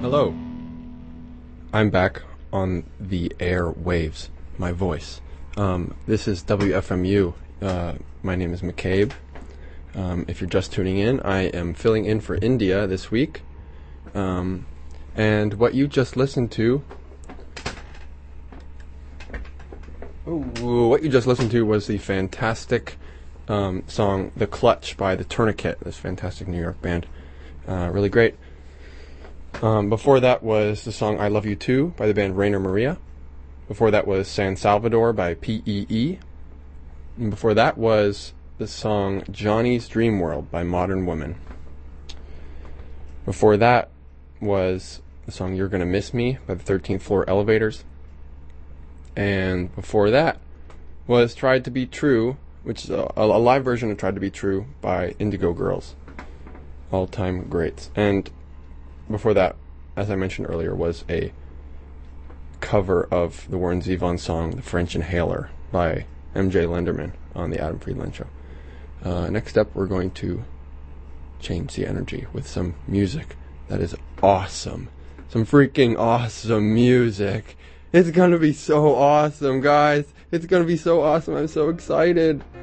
Hello. I'm back on the air waves, my voice. This is WFMU. My name is McCabe. If you're just tuning in, I am filling in for India this week. And what you just listened to... what you just listened to was the fantastic song The Clutch by The Tourniquet, this fantastic New York band. Really great. Before that was the song I Love You Too by the band Rainer Maria. Before that was San Salvador by P.E.E. And before that was the song Johnny's Dream World by Modern Woman. Before that was the song You're Gonna Miss Me by the 13th Floor Elevators. And before that was Tried to Be True, which is a live version of Tried to Be True by Indigo Girls. All-time greats. And before that, as I mentioned earlier, was a cover of the Warren Zevon song The French Inhaler by MJ Lenderman on the Adam Friedland Show. Next up, we're going to change the energy with some music that is awesome. Some freaking awesome music. It's gonna be so awesome, guys. It's gonna be so awesome. I'm so excited.